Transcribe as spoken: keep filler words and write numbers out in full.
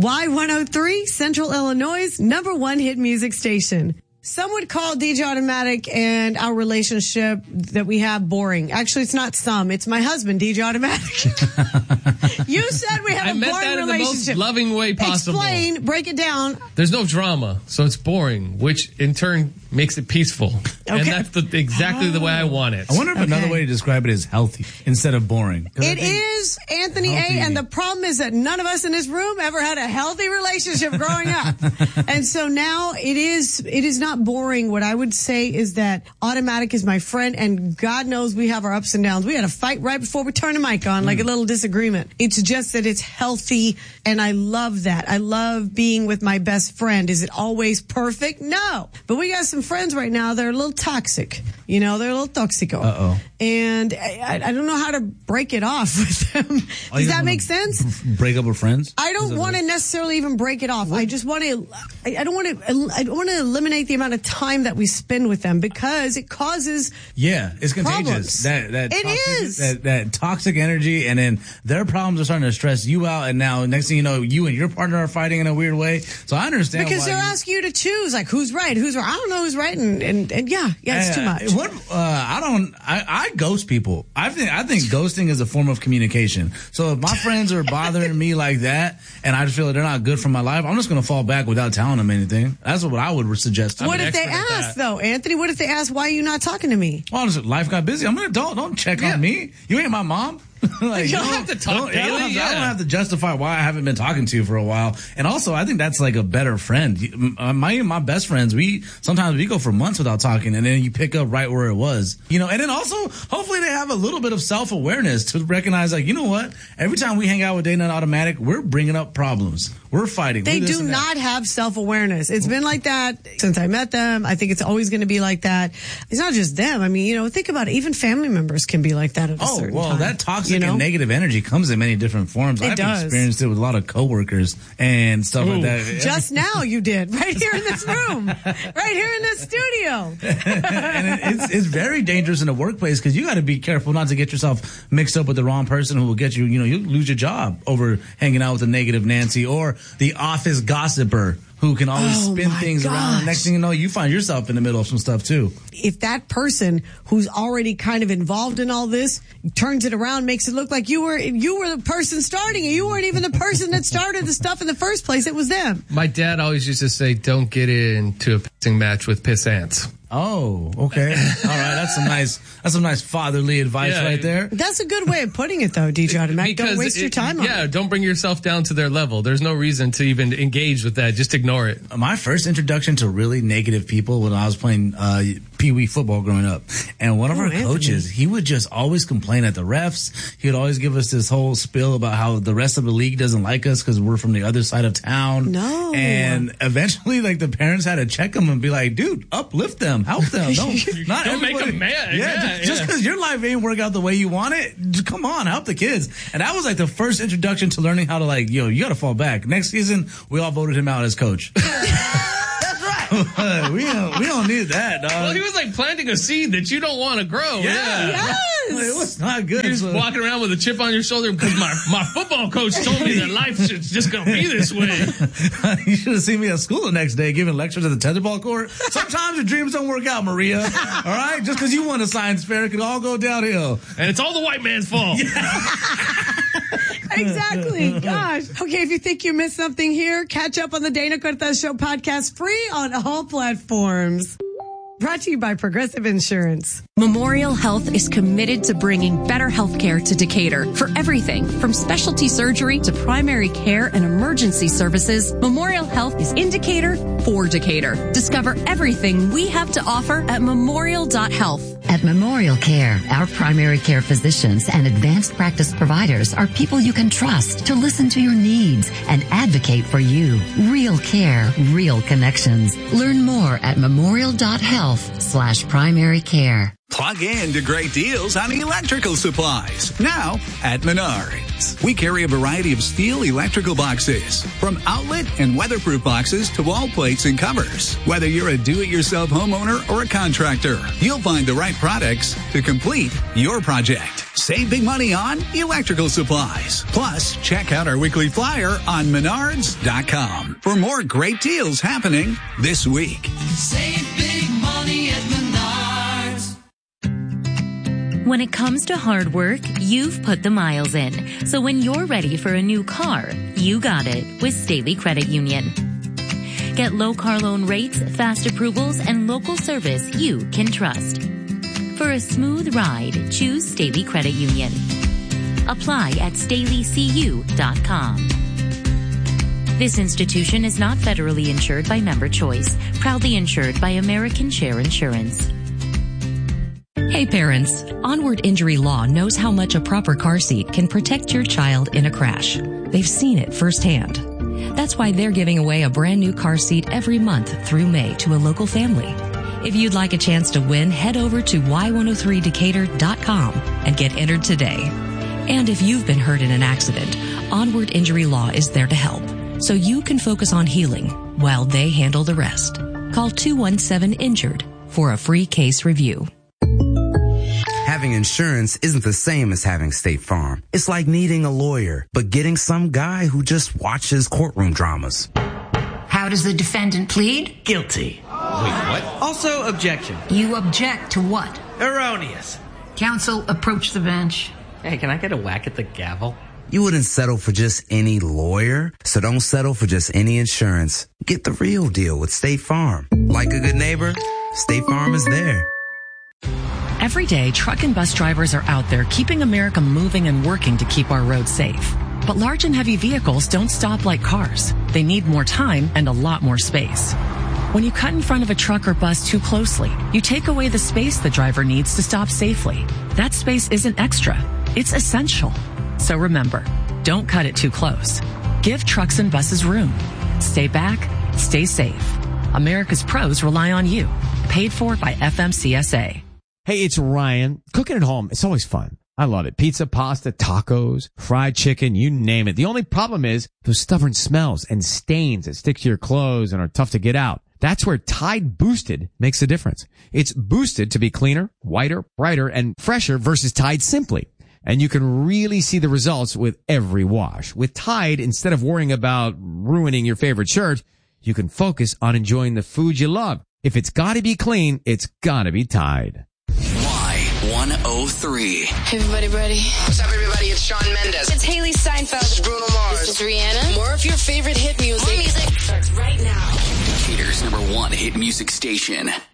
Y one oh three, Central Illinois' number one hit music station. Some would call D J Automatic and our relationship that we have boring. Actually, it's not some. It's my husband, D J Automatic. You said we have I a meant boring that in relationship. the most loving way possible. Explain, break it down. There's no drama, so it's boring, which in turn makes it peaceful. Okay. And that's the, exactly oh. the way I want it. I wonder if okay. another way to describe it is healthy instead of boring. It is, Anthony healthy. A, and the problem is that none of us in this room ever had a healthy relationship growing up. And so now it is, it is not boring. What I would say is that Automatic is my friend, and God knows we have our ups and downs. We had a fight right before we turned the mic on, mm. like a little disagreement. It's just that it's healthy, and I love that. I love being with my best friend. Is it always perfect? No. But we got some friends right now that are a little toxic. You know, they're a little toxico. Uh-oh. And I, I don't know how to break it off with them. Oh, Does that make sense? Break up with friends? I don't want to necessarily even break it off. What? I just want to, I, I don't want to, I don't want to eliminate the amount of time that we spend with them because it causes Yeah, it's contagious. Problems. That, that it toxic, is. That, that toxic energy, and then their problems are starting to stress you out, and now next thing you know, you and your partner are fighting in a weird way. So I understand because why they're you, asking you to choose, like, who's right, who's wrong. I don't know who's right, and, and, and yeah, yeah, it's uh, too much. What, uh, I don't, I, I ghost people. I think, I think ghosting is a form of communication. So if my friends are bothering me like that, and I just feel that they're not good for my life, I'm just going to fall back without telling them anything. That's what I would suggest. What if they ask, though, Anthony? What if they ask, why are you not talking to me? Well, life got busy. I'm an adult. Don't check yeah. on me. You ain't my mom. Like, you don't have to talk daily. I don't, have to, yeah. I don't have to justify why I haven't been talking to you for a while. And also, I think that's like a better friend. My my best friends, we sometimes we go for months without talking, and then you pick up right where it was. You know, and then also, hopefully, they have a little bit of self awareness to recognize, like, you know what? Every time we hang out with Dana and Automatic, we're bringing up problems. We're fighting. They we're do not have self awareness. It's been like that since I met them. I think it's always going to be like that. It's not just them. I mean, you know, think about it. Even family members can be like that at a oh, certain well, time. that toxic you know? and negative energy comes in many different forms. It I've does. experienced it with a lot of coworkers and stuff Ooh. like that. Just now you did, right here in this room, right here in this studio. And it, it's, it's very dangerous in the workplace because you got to be careful not to get yourself mixed up with the wrong person who will get you, you know, you'll lose your job over hanging out with a negative Nancy or the office gossiper who can always oh spin things gosh. around. Next thing you know, you find yourself in the middle of some stuff too. If that person who's already kind of involved in all this turns it around, makes it look like you were you were the person starting it. You weren't even the person that started the stuff in the first place. It was them. My dad always used to say, don't get into a pissing match with piss ants. Oh, okay. All right. That's some nice, that's some nice fatherly advice yeah, right there. That's a good way of putting it, though, D J Automatic. Don't waste it, your time on yeah, it. Yeah, don't bring yourself down to their level. There's no reason to even engage with that. Just ignore it. My first introduction to really negative people when I was playing uh, Pee Wee football growing up. And one of oh, our Anthony. coaches, he would just always complain at the refs. He would always give us this whole spiel about how the rest of the league doesn't like us because we're from the other side of town. No. And eventually, like, the parents had to check him and be like, dude, uplift them, help them. Don't, not Don't make them mad. Yeah, yeah just because yeah. your life ain't work out the way you want it, just come on, help the kids. And that was like the first introduction to learning how to, like, yo, you got to fall back. Next season, we all voted him out as coach. we don't we don't need that, dog. Well, he was like planting a seed that you don't want to grow. Yeah. yeah. Yes. It was not good. You're just so. walking around with a chip on your shoulder because my, my football coach told me that life is just going to be this way. You should have seen me at school the next day giving lectures at the tetherball court. Sometimes your dreams don't work out, Maria. All right? Just because you won a science fair, it can all go downhill. And it's all the white man's fault. Exactly. Gosh. Okay, if you think you missed something here, catch up on the Dana Cortez Show podcast free on all platforms. Brought to you by Progressive Insurance. Memorial Health is committed to bringing better health care to Decatur. For everything from specialty surgery to primary care and emergency services, Memorial Health is in Decatur for Decatur. Discover everything we have to offer at memorial dot health. At Memorial Care, our primary care physicians and advanced practice providers are people you can trust to listen to your needs and advocate for you. Real care, real connections. Learn more at memorial dot health slash primary care. Plug in to great deals on electrical supplies now at Menards. We carry a variety of steel electrical boxes, from outlet and weatherproof boxes to wall plates and covers. Whether you're a do-it-yourself homeowner or a contractor, you'll find the right products to complete your project. Save big money on electrical supplies. Plus, check out our weekly flyer on menards dot com for more great deals happening this week. Save big money at Menards. When it comes to hard work, you've put the miles in. So when you're ready for a new car, you got it with Staley Credit Union. Get low car loan rates, fast approvals, and local service you can trust. For a smooth ride, choose Staley Credit Union. Apply at staley c u dot com. This institution is not federally insured by Member Choice, proudly insured by American Share Insurance. Hey parents, Onward Injury Law knows how much a proper car seat can protect your child in a crash. They've seen it firsthand. That's why they're giving away a brand new car seat every month through May to a local family. If you'd like a chance to win, head over to y one oh three decatur dot com and get entered today. And if you've been hurt in an accident, Onward Injury Law is there to help, so you can focus on healing while they handle the rest. Call two one seven injured for a free case review. Having insurance isn't the same as having State Farm. It's like needing a lawyer, but getting some guy who just watches courtroom dramas. How does the defendant plead? Guilty. Wait, what? Also, objection. You object to what? Erroneous. Counsel, approach the bench. Hey, can I get a whack at the gavel? You wouldn't settle for just any lawyer, so don't settle for just any insurance. Get the real deal with State Farm. Like a good neighbor, State Farm is there. Every day, truck and bus drivers are out there keeping America moving and working to keep our roads safe. But large and heavy vehicles don't stop like cars. They need more time and a lot more space. When you cut in front of a truck or bus too closely, you take away the space the driver needs to stop safely. That space isn't extra. It's essential. So remember, don't cut it too close. Give trucks and buses room. Stay back, stay safe. America's pros rely on you. Paid for by F M C S A. Hey, it's Ryan. Cooking at home, it's always fun. I love it. Pizza, pasta, tacos, fried chicken, you name it. The only problem is those stubborn smells and stains that stick to your clothes and are tough to get out. That's where Tide Boosted makes a difference. It's boosted to be cleaner, whiter, brighter, and fresher versus Tide Simply. And you can really see the results with every wash. With Tide, instead of worrying about ruining your favorite shirt, you can focus on enjoying the food you love. If it's gotta be clean, it's gotta be Tide. Y one oh three. Hey, everybody ready? What's up, everybody? It's Shawn Mendes. It's Haley Steinfeld. This is Bruno Mars. This is Rihanna. More of your favorite hit music. More music starts right now. Decatur's number one hit music station.